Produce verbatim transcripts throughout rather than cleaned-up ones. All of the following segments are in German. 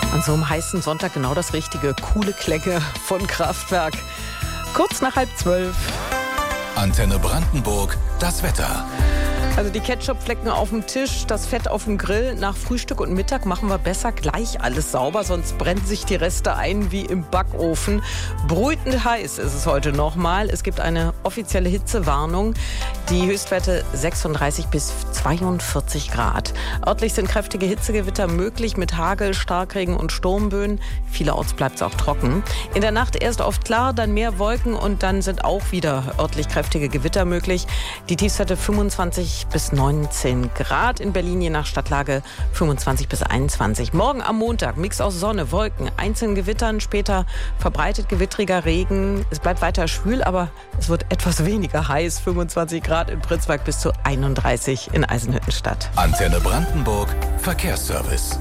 An so einem heißen Sonntag genau das Richtige. Coole Klänge von Kraftwerk. Kurz nach halb zwölf. Antenne Brandenburg, das Wetter. Also die Ketchupflecken auf dem Tisch, das Fett auf dem Grill. Nach Frühstück und Mittag machen wir besser gleich alles sauber, sonst brennen sich die Reste ein wie im Backofen. Brütend heiß ist es heute nochmal. Es gibt eine offizielle Hitzewarnung. Die Höchstwerte sechsunddreißig bis zweiundvierzig Grad. Örtlich sind kräftige Hitzegewitter möglich mit Hagel, Starkregen und Sturmböen. Vielerorts bleibt es auch trocken. In der Nacht erst oft klar, dann mehr Wolken und dann sind auch wieder örtlich kräftige Gewitter möglich. Die Tiefstwerte fünfundzwanzig bis neunzehn Grad. In Berlin je nach Stadtlage fünfundzwanzig bis einundzwanzig. Morgen am Montag Mix aus Sonne, Wolken, einzelnen Gewittern, später verbreitet gewittriger Regen. Es bleibt weiter schwül, aber es wird etwas weniger heiß. fünfundzwanzig Grad in Pritzwalk bis zu einunddreißig in Eisenhüttenstadt. Antenne Brandenburg, Verkehrsservice.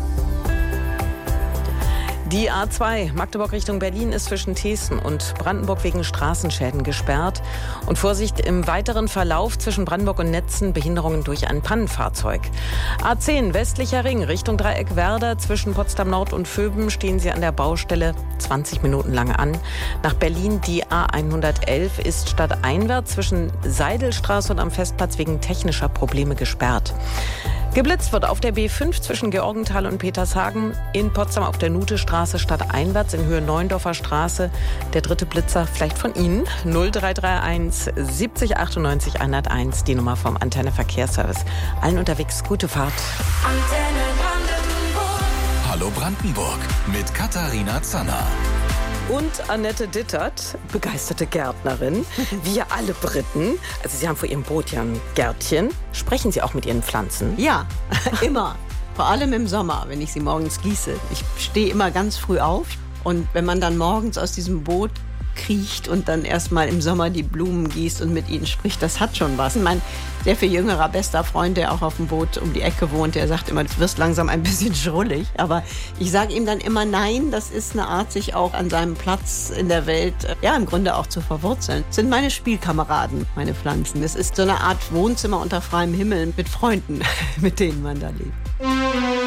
Die A zwei Magdeburg Richtung Berlin ist zwischen Thesen und Brandenburg wegen Straßenschäden gesperrt. Und Vorsicht im weiteren Verlauf zwischen Brandenburg und Netzen, Behinderungen durch ein Pannenfahrzeug. A zehn westlicher Ring Richtung Dreieck Werder zwischen Potsdam Nord und Vöben stehen Sie an der Baustelle zwanzig Minuten lang an. Nach Berlin die A hundertelf ist stadteinwärts zwischen Seidelstraße und am Festplatz wegen technischer Probleme gesperrt. Geblitzt wird auf der B fünf zwischen Georgenthal und Petershagen, in Potsdam auf der Nutestraße stadteinwärts in Höhe Neuendorfer Straße. Der dritte Blitzer vielleicht von Ihnen. null drei drei eins siebzig achtundneunzig hunderteins, die Nummer vom Antenne Verkehrsservice. Allen unterwegs gute Fahrt. Antenne Brandenburg. Hallo Brandenburg mit Katharina Zanner. Und Annette Dittert, begeisterte Gärtnerin, wie ja alle Briten. Also Sie haben vor Ihrem Boot ja ein Gärtchen. Sprechen Sie auch mit Ihren Pflanzen? Ja, immer. Vor allem im Sommer, wenn ich sie morgens gieße. Ich stehe immer ganz früh auf. Und wenn man dann morgens aus diesem Boot kriecht und dann erstmal im Sommer die Blumen gießt und mit ihnen spricht, das hat schon was. Mein sehr viel jüngerer bester Freund, der auch auf dem Boot um die Ecke wohnt, der sagt immer, du wirst langsam ein bisschen schrullig. Aber ich sage ihm dann immer, nein, das ist eine Art, sich auch an seinem Platz in der Welt, ja, im Grunde auch zu verwurzeln. Das sind meine Spielkameraden, meine Pflanzen. Das ist so eine Art Wohnzimmer unter freiem Himmel mit Freunden, mit denen man da lebt.